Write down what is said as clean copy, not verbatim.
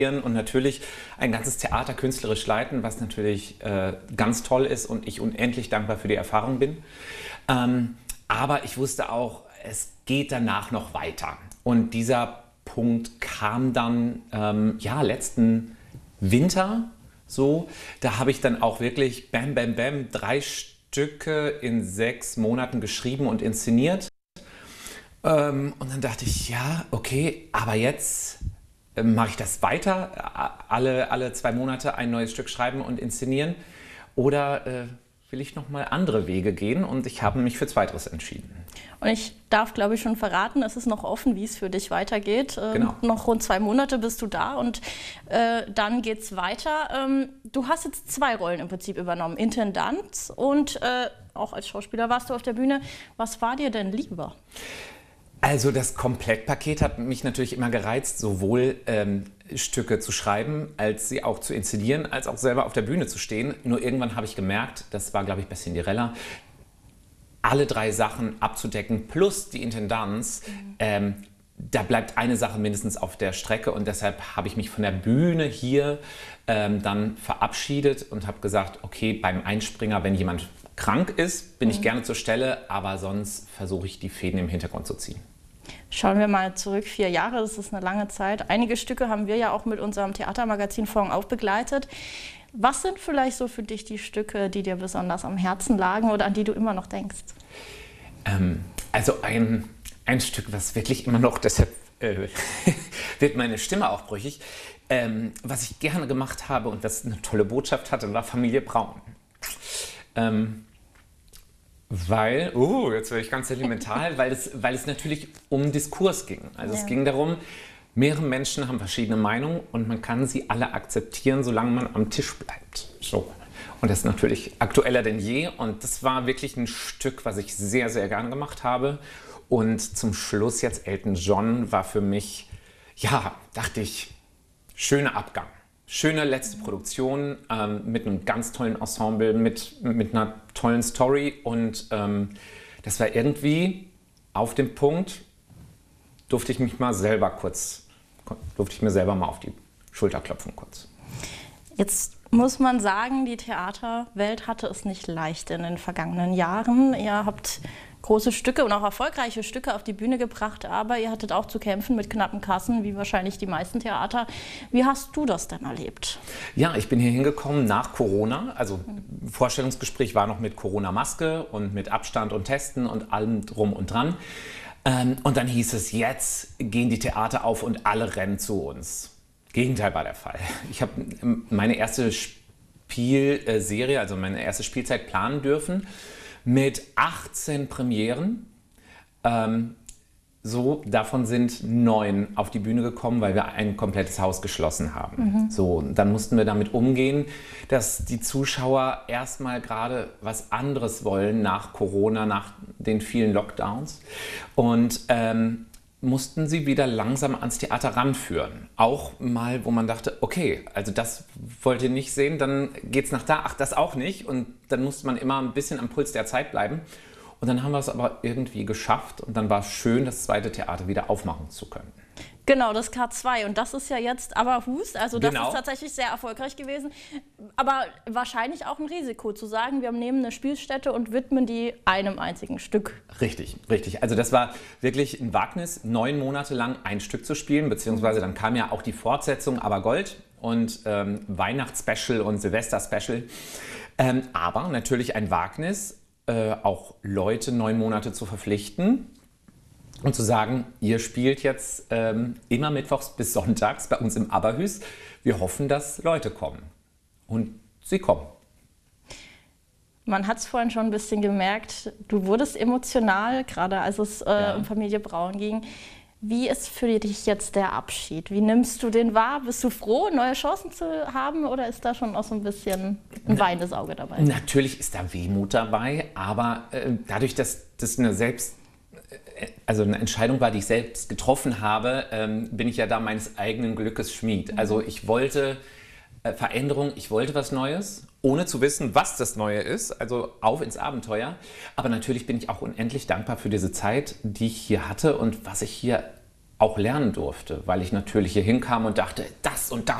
und natürlich ein ganzes Theater künstlerisch leiten, was natürlich ganz toll ist und ich unendlich dankbar für die Erfahrung bin. Aber ich wusste auch, es geht danach noch weiter. Und dieser Punkt kam dann ja, letzten Winter so. Da habe ich dann auch wirklich bam, bam, bam 3 Stücke in 6 Monaten geschrieben und inszeniert. Und dann dachte ich, ja, okay, aber jetzt mache ich das weiter, alle 2 Monate ein neues Stück schreiben und inszenieren? Oder will ich nochmal andere Wege gehen? Und ich habe mich für Zweiteres entschieden. Und ich darf, glaube ich, schon verraten, es ist noch offen, wie es für dich weitergeht. Genau. Noch rund 2 Monate bist du da und dann geht es weiter. Du hast jetzt 2 Rollen im Prinzip übernommen, Intendant und auch als Schauspieler warst du auf der Bühne. Was war dir denn lieber? Also das Komplettpaket hat mich natürlich immer gereizt, sowohl Stücke zu schreiben, als sie auch zu inszenieren, als auch selber auf der Bühne zu stehen. Nur irgendwann habe ich gemerkt, das war, glaube ich, bei Cinderella, alle 3 Sachen abzudecken plus die Intendanz, da bleibt eine Sache mindestens auf der Strecke und deshalb habe ich mich von der Bühne hier dann verabschiedet und habe gesagt, okay, beim Einspringer, wenn jemand krank ist, bin ich gerne zur Stelle, aber sonst versuche ich die Fäden im Hintergrund zu ziehen. Schauen wir mal zurück, 4 Jahre, das ist eine lange Zeit. Einige Stücke haben wir ja auch mit unserem Theatermagazin Fong auch begleitet. Was sind vielleicht so für dich die Stücke, die dir besonders am Herzen lagen oder an die du immer noch denkst? Also ein Stück, was wirklich immer noch, deshalb wird meine Stimme auch brüchig, was ich gerne gemacht habe und das eine tolle Botschaft hatte, war Familie Braun. Weil, jetzt werde ich ganz sentimental, weil es natürlich um Diskurs ging. Also es ging darum, mehrere Menschen haben verschiedene Meinungen und man kann sie alle akzeptieren, solange man am Tisch bleibt. So. Und das ist natürlich aktueller denn je und das war wirklich ein Stück, was ich sehr, sehr gerne gemacht habe. Und zum Schluss jetzt Elton John war für mich, ja, dachte ich, schöner Abgang. Schöne letzte Produktion mit einem ganz tollen Ensemble, mit einer tollen Story und das war irgendwie auf dem Punkt, durfte ich mir selber mal auf die Schulter klopfen kurz. Jetzt muss man sagen, die Theaterwelt hatte es nicht leicht in den vergangenen Jahren. Ihr habt große Stücke und auch erfolgreiche Stücke auf die Bühne gebracht, aber ihr hattet auch zu kämpfen mit knappen Kassen, wie wahrscheinlich die meisten Theater. Wie hast du das denn erlebt? Ja, ich bin hier hingekommen nach Corona, also Vorstellungsgespräch war noch mit Corona-Maske und mit Abstand und Testen und allem drum und dran. Und dann hieß es, jetzt gehen die Theater auf und alle rennen zu uns. Gegenteil war der Fall. Ich habe meine erste Spielserie, also meine erste Spielzeit planen dürfen mit 18 Premieren. Davon sind 9 auf die Bühne gekommen, weil wir ein komplettes Haus geschlossen haben. So, dann mussten wir damit umgehen, dass die Zuschauer erstmal gerade was anderes wollen nach Corona, nach den vielen Lockdowns. Und mussten sie wieder langsam ans Theater ranführen. Auch mal, wo man dachte, okay, also das wollt ihr nicht sehen, dann geht's nach da, ach, das auch nicht. Und dann musste man immer ein bisschen am Puls der Zeit bleiben. Und dann haben wir es aber irgendwie geschafft und dann war es schön, das zweite Theater wieder aufmachen zu können. Genau, das K2 und das ist ja jetzt Aberhus, also das Genau. ist tatsächlich sehr erfolgreich gewesen, aber wahrscheinlich auch ein Risiko zu sagen, wir nehmen eine Spielstätte und widmen die einem einzigen Stück. Richtig, richtig. Also das war wirklich ein Wagnis, 9 Monate lang ein Stück zu spielen, beziehungsweise dann kam ja auch die Fortsetzung Aber Gold und Weihnachtsspecial und Silvester-Special. Aber natürlich ein Wagnis, auch Leute 9 Monate zu verpflichten. Und zu sagen, ihr spielt jetzt immer mittwochs bis sonntags bei uns im Aberhus. Wir hoffen, dass Leute kommen. Und sie kommen. Man hat es vorhin schon ein bisschen gemerkt, du wurdest emotional, gerade als es um Familie Braun ging. Wie ist für dich jetzt der Abschied? Wie nimmst du den wahr? Bist du froh, neue Chancen zu haben oder ist da schon auch so ein bisschen ein weinendes Auge dabei? Natürlich ist da Wehmut dabei, aber dadurch, dass das eine Entscheidung war, die ich selbst getroffen habe, bin ich ja da meines eigenen Glückes Schmied. Also ich wollte Veränderung, ich wollte was Neues, ohne zu wissen, was das Neue ist, also auf ins Abenteuer. Aber natürlich bin ich auch unendlich dankbar für diese Zeit, die ich hier hatte und was ich hier auch lernen durfte, weil ich natürlich hier hinkam und dachte, das